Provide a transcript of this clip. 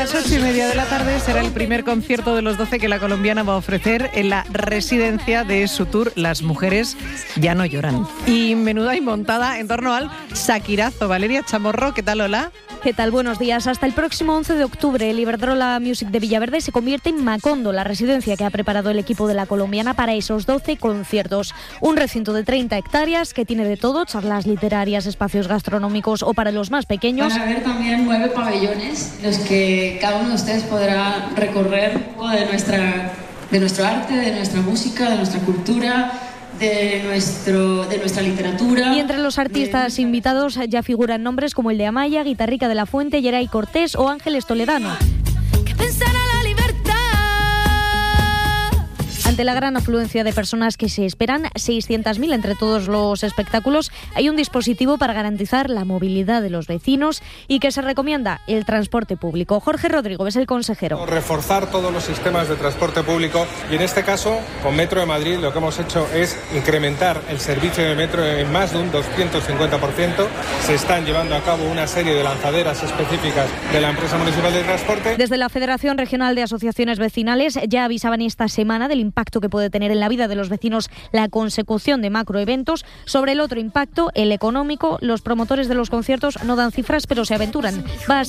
las 8:30 de la tarde será el primer concierto de los 12 que la colombiana va a ofrecer en la residencia de su tour Las Mujeres Ya No Lloran. Y menuda y montada en torno al Shakirazo. Valeria Chamorro, ¿qué tal? Hola. ¿Qué tal? Buenos días. Hasta el próximo 11 de octubre, el Iberdrola Music de Villaverde se convierte en Macondo, la residencia que ha preparado el equipo de la colombiana para esos 12 conciertos. Un recinto de 30 hectáreas que tiene de todo, charlas literarias, espacios gastronómicos o para los más pequeños. Van a haber también 9 pabellones, los que cada uno de ustedes podrá recorrer un poco de nuestro arte, de nuestra música, de nuestra cultura, de nuestra literatura. Y entre los artistas invitados ya figuran nombres como el de Amaya, Guitarrica de la Fuente, Yeray Cortés o Ángeles Toledano. ¿Qué pensará la libertad? Ante la gran afluencia de personas que se esperan, 600.000 entre todos los espectáculos, hay un dispositivo para garantizar la movilidad de los vecinos y que se recomienda el transporte público. Jorge Rodrigo es el consejero. Reforzar todos los sistemas de transporte público y en este caso, con Metro de Madrid, lo que hemos hecho es incrementar el servicio de metro en más de un 250%. Se están llevando a cabo una serie de lanzaderas específicas de la empresa municipal de transporte. Desde la Federación Regional de Asociaciones Vecinales ya avisaban esta semana del impacto que puede tener en la vida de los vecinos la consecución de macroeventos. Sobre el otro impacto, el económico, los promotores de los conciertos no dan cifras, pero se aventuran. Va a ser